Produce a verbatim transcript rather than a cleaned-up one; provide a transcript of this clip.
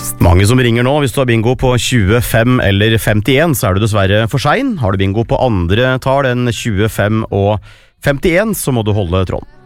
Mange som ringer nå. Hvis du har bingo på tjuefem eller femtien, så er du dessverre for sein. Har du bingo på andre tall enn tjuefem og femtien, så må du holde tråden.